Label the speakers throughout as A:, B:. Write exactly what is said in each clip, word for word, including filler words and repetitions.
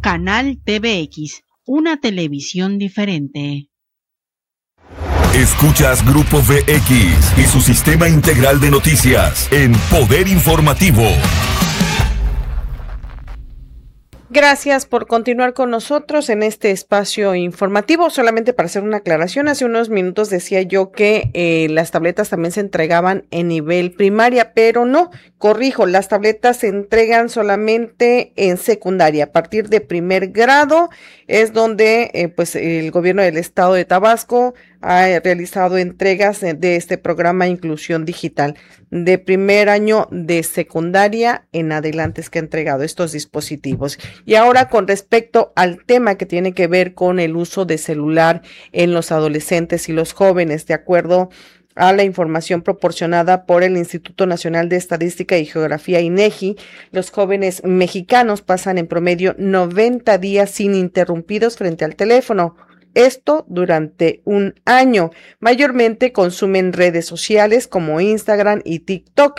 A: Canal T V X, una televisión diferente.
B: Escuchas Grupo V X y su sistema integral de noticias en Poder Informativo.
C: Gracias por continuar con nosotros en este espacio informativo. Solamente para hacer una aclaración, hace unos minutos decía yo que eh, las tabletas también se entregaban en nivel primaria, pero no, corrijo, las tabletas se entregan solamente en secundaria. A partir de primer grado es donde eh, pues el gobierno del estado de Tabasco ha realizado entregas de este programa Inclusión Digital. De primer año de secundaria en adelante es que ha entregado estos dispositivos. Y ahora con respecto al tema que tiene que ver con el uso de celular en los adolescentes y los jóvenes, de acuerdo a la información proporcionada por el Instituto Nacional de Estadística y Geografía INEGI, los jóvenes mexicanos pasan en promedio noventa días ininterrumpidos frente al teléfono. Esto durante un año. Mayormente consumen redes sociales como Instagram y TikTok.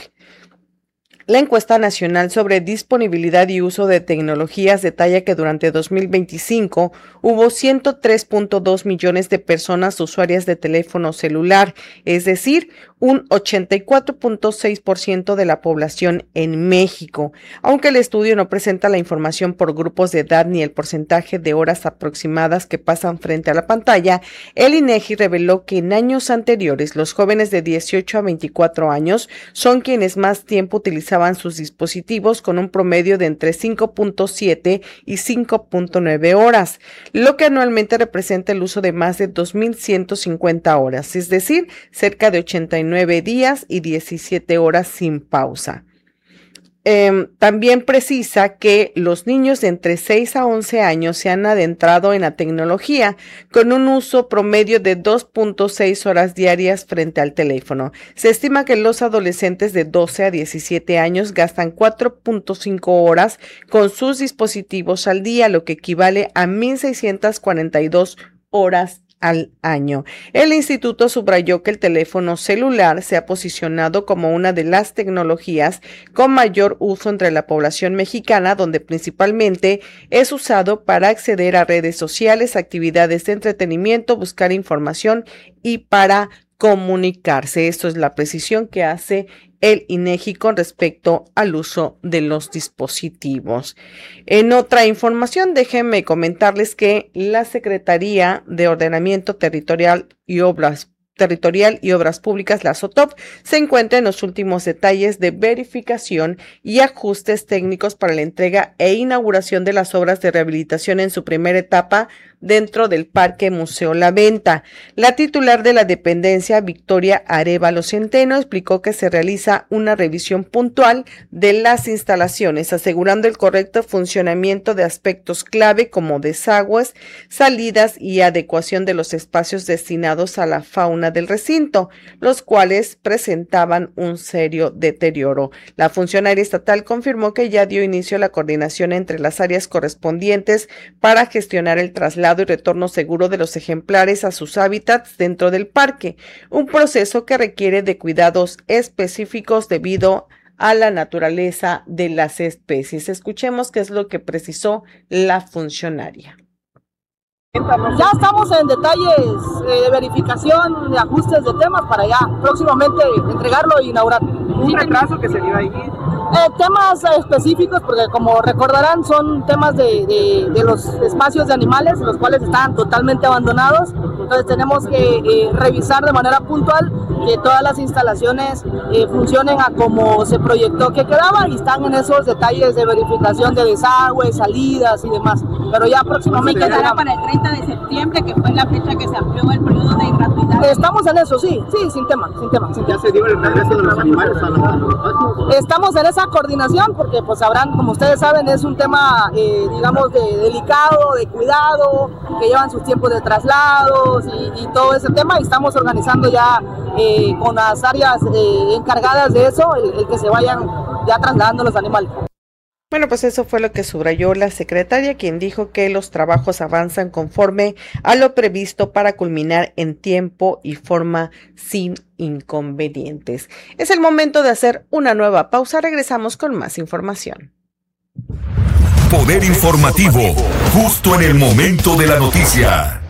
C: La encuesta nacional sobre disponibilidad y uso de tecnologías detalla que durante dos mil veinticinco hubo ciento tres punto dos millones de personas usuarias de teléfono celular, es decir, un ochenta y cuatro punto seis por ciento de la población en México. Aunque el estudio no presenta la información por grupos de edad ni el porcentaje de horas aproximadas que pasan frente a la pantalla, el INEGI reveló que en años anteriores los jóvenes de dieciocho a veinticuatro años son quienes más tiempo utilizan sus dispositivos, con un promedio de entre cinco punto siete y cinco punto nueve horas, lo que anualmente representa el uso de más de dos mil ciento cincuenta horas, es decir, cerca de ochenta y nueve días y diecisiete horas sin pausa. Eh, también precisa que los niños de entre seis a once años se han adentrado en la tecnología con un uso promedio de dos punto seis horas diarias frente al teléfono. Se estima que los adolescentes de doce a diecisiete años gastan cuatro punto cinco horas con sus dispositivos al día, lo que equivale a mil seiscientas cuarenta y dos horas al año. El instituto subrayó que el teléfono celular se ha posicionado como una de las tecnologías con mayor uso entre la población mexicana, donde principalmente es usado para acceder a redes sociales, actividades de entretenimiento, buscar información y para comunicarse. Esto es la precisión que hace el INEGI con respecto al uso de los dispositivos. En otra información, déjenme comentarles que la Secretaría de Ordenamiento Territorial y Obras Territorial y Obras Públicas, la SOTOP, se encuentra en los últimos detalles de verificación y ajustes técnicos para la entrega e inauguración de las obras de rehabilitación en su primera etapa dentro del Parque Museo La Venta. La titular de la dependencia, Victoria Arévalo Centeno, explicó que se realiza una revisión puntual de las instalaciones, asegurando el correcto funcionamiento de aspectos clave como desagües, salidas y adecuación de los espacios destinados a la fauna del recinto, los cuales presentaban un serio deterioro. La funcionaria estatal confirmó que ya dio inicio a la coordinación entre las áreas correspondientes para gestionar el traslado y retorno seguro de los ejemplares a sus hábitats dentro del parque, un proceso que requiere de cuidados específicos debido a la naturaleza de las especies. Escuchemos qué es lo que precisó la funcionaria.
D: Ya estamos en detalles eh, de verificación, de ajustes de temas para ya próximamente entregarlo e inaugurar.
E: ¿Un retraso que se dio ahí?
D: Eh, temas específicos, porque como recordarán son temas de, de, de los espacios de animales, los cuales están totalmente abandonados. Entonces tenemos que eh, revisar de manera puntual que todas las instalaciones eh, funcionen a como se proyectó que quedaba, y están en esos detalles de verificación de desagües, salidas y demás. Pero ya próximamente...
F: ¿Sí quedará para el treinta de septiembre, que fue la fecha que se amplió el periodo de gratuidad?
D: Estamos en eso, sí, sí, sin tema, sin tema. Sin tema.
E: ¿Ya se dio el regreso de los animales a los espacios?
D: Estamos en esa coordinación porque, pues, sabrán, como ustedes saben, es un tema, eh, digamos, de delicado, de cuidado, que llevan sus tiempos de traslados y, y todo ese tema, y estamos organizando ya eh, con las áreas eh, encargadas de eso, el, el que se vayan ya trasladando los animales.
C: Bueno, pues eso fue lo que subrayó la secretaria, quien dijo que los trabajos avanzan conforme a lo previsto para culminar en tiempo y forma sin inconvenientes. Es el momento de hacer una nueva pausa. Regresamos con más información.
B: Poder Informativo, justo en el momento de la noticia.